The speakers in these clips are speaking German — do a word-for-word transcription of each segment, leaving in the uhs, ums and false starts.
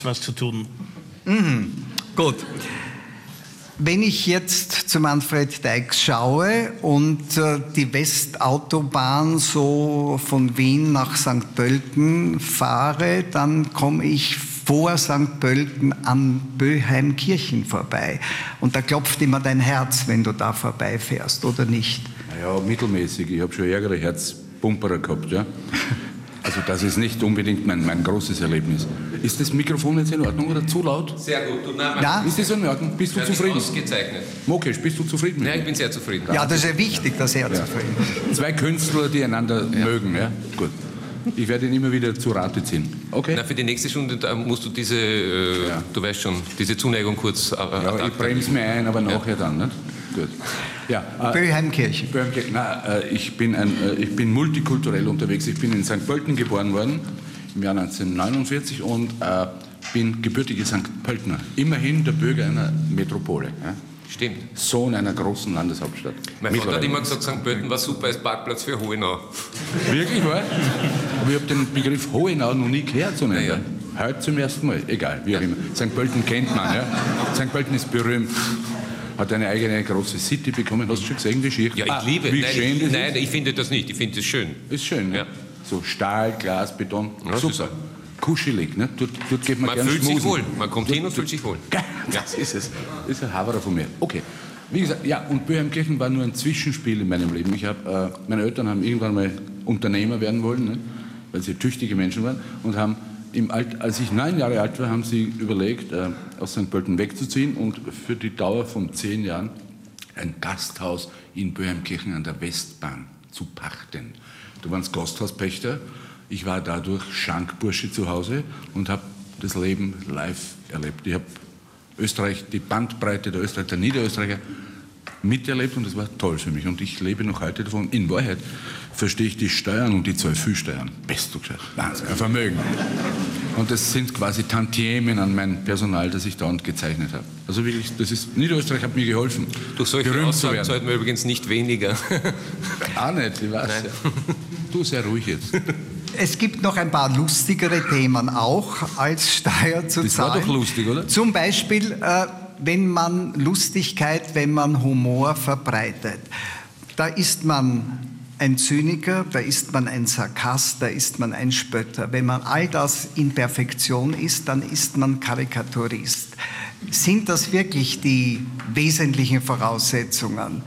was zu tun. Mhm. Gut. Wenn ich jetzt zu ManfredEix schaue und äh, die Westautobahn so von Wien nach Sankt Pölten fahre, dann komme ich vor Sankt Pölten an Böheimkirchen vorbei. Und da klopft immer dein Herz, wenn du da vorbeifährst, oder nicht? Ja, mittelmäßig. Ich habe schon ärgere Herzpumperer gehabt, ja. Also das ist nicht unbedingt mein, mein großes Erlebnis. Ist das Mikrofon jetzt in Ordnung oder zu laut? Sehr gut. Du, nein, ja? Ist das in Ordnung? Bist du ja, zufrieden? Ausgezeichnet. Mokesh, bist du zufrieden? Ja, ich bin sehr zufrieden. Ja, das ist ja wichtig, dass er ja. zufrieden ist. Zwei Künstler, die einander ja. mögen, ja? Gut. Ich werde ihn immer wieder zu Rate ziehen. Okay? Na, für die nächste Stunde da musst du diese, äh, ja. du weißt schon, diese Zuneigung kurz... Äh, ja, ich bremse mir ein, aber nachher ja. dann, nicht? Gut. Ja, äh, Böheimkirchen. Böheimkirchen. Nein, äh, ich, bin ein, äh, ich bin multikulturell unterwegs. Ich bin in Sankt Pölten geboren worden, im Jahr neunzehnhundertneunundvierzig, und äh, bin gebürtiger Sankt Pöltener. Immerhin der Bürger einer Metropole. Ja? Stimmt. Sohn einer großen Landeshauptstadt. Mein Vater hat immer gesagt, Sankt Pölten war super als Parkplatz für Hohenau. Wirklich, wahr? Aber ich habe den Begriff Hohenau noch nie gehört. So ja, ja. Heute zum ersten Mal. Egal, wie auch immer. Sankt Pölten kennt man. Ja? Sankt Pölten ist berühmt. Hat eine eigene große City bekommen. Hast du schon gesehen, wie schier? Ja, ich ah, liebe. Wie nein, schön ich, das nein, ist? ich finde das nicht. Ich finde es schön. Ist schön, ja. ja. So Stahl, Glas, Beton. Ja, super. Kuschelig, ne? Dort, dort geht man, man gern fühlt schmusen. sich wohl. Man kommt dort, hin und fühlt sich wohl. Das ist es. Das ist ein Haverer von mir. Okay. Wie gesagt, ja, und Böheimkirchen war nur ein Zwischenspiel in meinem Leben. Ich hab, äh, meine Eltern haben irgendwann mal Unternehmer werden wollen, ne? Weil sie tüchtige Menschen waren, und haben im Alt, als ich neun Jahre alt war, haben sie überlegt, äh, aus Sankt Pölten wegzuziehen und für die Dauer von zehn Jahren ein Gasthaus in Böheimkirchen an der Westbahn zu pachten. Du warst Gasthauspächter, ich war dadurch Schankbursche zu Hause und habe das Leben live erlebt. Ich habe Österreich, die Bandbreite der Österreicher, der Niederösterreicher miterlebt, und das war toll für mich. Und ich lebe noch heute davon. In Wahrheit verstehe ich die Steuern und die zahle viel Steuern. Bist du gescheit. Wahnsinn, ein Vermögen. Und das sind quasi Tantiemen an mein Personal, das ich dauernd gezeichnet habe. Also wirklich, das ist, Niederösterreich hat mir geholfen. Durch solche Aussagen sollten wir übrigens nicht weniger. Auch nicht, ich weiß. Nein. Ja. Du, sehr ruhig jetzt. Es gibt noch ein paar lustigere Themen auch als Steuer zu das zahlen. Das war doch lustig, oder? Zum Beispiel, äh, wenn man Lustigkeit, wenn man Humor verbreitet. Da ist man ein Zyniker, da ist man ein Sarkast, da ist man ein Spötter. Wenn man all das in Perfektion ist, dann ist man Karikaturist. Sind das wirklich die wesentlichen Voraussetzungen,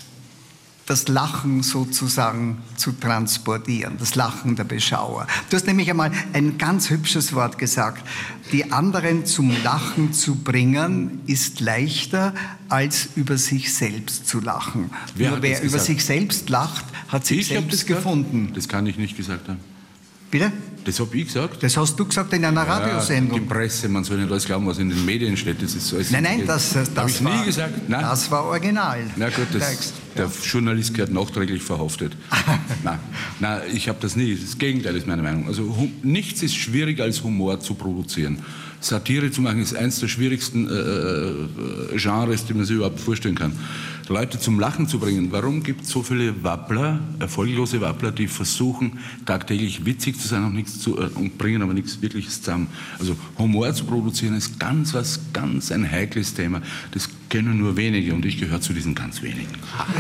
das Lachen sozusagen zu transportieren, das Lachen der Beschauer? Du hast nämlich einmal ein ganz hübsches Wort gesagt. Die anderen zum Lachen zu bringen, ist leichter, als über sich selbst zu lachen. Wer Nur wer über sich selbst lacht, hat sich ich selbst das gefunden. Das kann ich nicht gesagt haben. Bitte? Das habe ich gesagt. Das hast du gesagt in einer Radiosendung. Ja, die Presse, man soll nicht alles glauben, was in den Medien steht. Das ist so. Nein, nein, das, das, habe ich war, nie gesagt. Nein. Das war original. Na gut, das, der ja. Journalist gehört nachträglich verhaftet. nein, nein, ich habe das nie. Das Gegenteil ist meine Meinung. Also hum, nichts ist schwieriger als Humor zu produzieren. Satire zu machen ist eines der schwierigsten äh, Genres, die man sich überhaupt vorstellen kann. Leute zum Lachen zu bringen. Warum gibt es so viele Wappler, erfolglose Wappler, die versuchen, tagtäglich witzig zu sein und, nichts zu, äh, und bringen aber nichts Wirkliches zusammen? Also Humor zu produzieren ist ganz was, ganz ein heikles Thema. Das kennen nur wenige, und ich gehöre zu diesen ganz wenigen.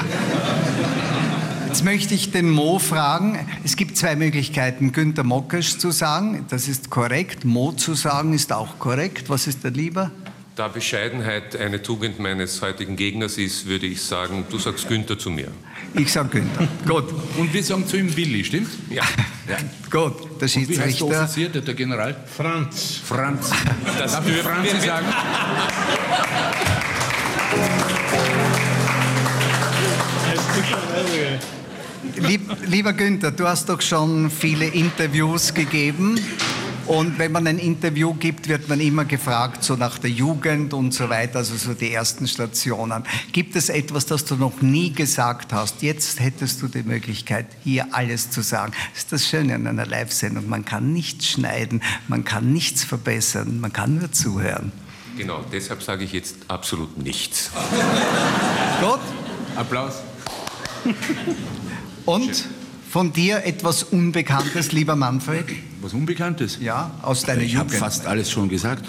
Jetzt möchte ich den Mo fragen, es gibt zwei Möglichkeiten, Günter Mokesh zu sagen, das ist korrekt, Mo zu sagen ist auch korrekt. Was ist der lieber? Da Bescheidenheit eine Tugend meines heutigen Gegners ist, würde ich sagen, du sagst Günther zu mir. Ich sage Günther. Gut. Und wir sagen zu ihm Willi, stimmt? Ja. ja. Gut, der Schiedsrichter. Und wie heißt der Offizier, der, der General? Franz. Franz. Das darf ich Franz sagen? Lieb, lieber Günther, du hast doch schon viele Interviews gegeben. Und wenn man ein Interview gibt, wird man immer gefragt, so nach der Jugend und so weiter, also so die ersten Stationen. Gibt es etwas, das du noch nie gesagt hast? Jetzt hättest du die Möglichkeit, hier alles zu sagen. Das ist das Schöne an einer Live-Sendung. Man kann nichts schneiden, man kann nichts verbessern, man kann nur zuhören. Genau, deshalb sage ich jetzt absolut nichts. Gut. Applaus. Und? Schön. Von dir etwas Unbekanntes, lieber Manfred? Was Unbekanntes? Ja, aus deiner ich Jugend. Ich habe fast alles schon gesagt.